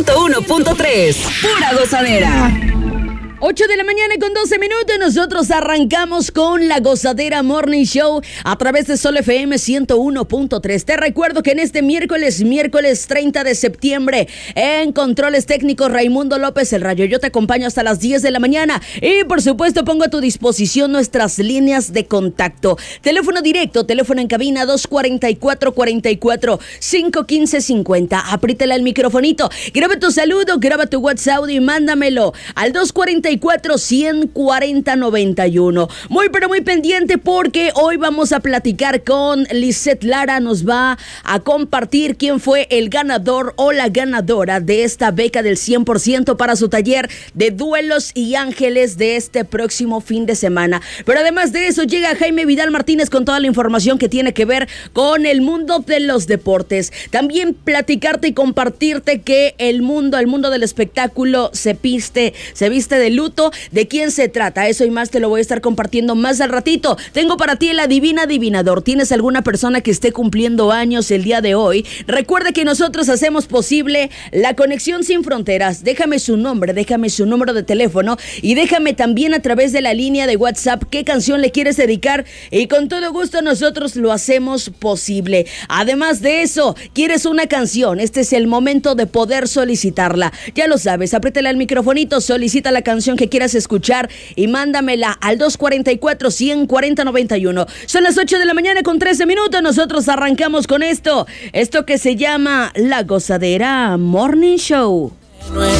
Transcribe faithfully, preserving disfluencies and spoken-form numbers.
ciento uno punto tres. Pura gozadera. ocho de la mañana con doce minutos, nosotros arrancamos con la Gozadera Morning Show a través de Sol F M ciento uno punto tres. Te recuerdo que en este miércoles, miércoles treinta de septiembre, en Controles Técnicos Raimundo López El Rayo, yo te acompaño hasta las diez de la mañana y por supuesto pongo a tu disposición nuestras líneas de contacto. Teléfono directo, teléfono en cabina dos cuatro cuatro, cuatro cuatro, cinco uno cinco cinco cero. Apriétale el microfonito, graba tu saludo, graba tu WhatsApp y mándamelo al dos cuatro cuatro, cien cuarenta noventa y uno. Muy pero muy pendiente porque hoy vamos a platicar con Lisette Lara. Nos va a compartir quién fue el ganador o la ganadora de esta beca del cien por ciento para su taller de duelos y ángeles de este próximo fin de semana. Pero además de eso llega Jaime Vidal Martínez con toda la información que tiene que ver con el mundo de los deportes. También platicarte y compartirte que el mundo, el mundo del espectáculo se viste, se viste de luto. ¿De quién se trata? Eso y más te lo voy a estar compartiendo más al ratito. Tengo para ti el adivina adivinador. ¿Tienes alguna persona que esté cumpliendo años el día de hoy? Recuerda que nosotros hacemos posible la conexión sin fronteras. Déjame su nombre, déjame su número de teléfono y déjame también a través de la línea de WhatsApp qué canción le quieres dedicar y con todo gusto nosotros lo hacemos posible. Además de eso, ¿quieres una canción? Este es el momento de poder solicitarla. Ya lo sabes, apriétale al microfonito, solicita la canción que quieras escuchar y mándamela al dos cuatro cuatro, cien cuarenta noventa y uno. Son las ocho de la mañana con trece minutos. Nosotros arrancamos con esto, esto que se llama La Gozadera Morning Show.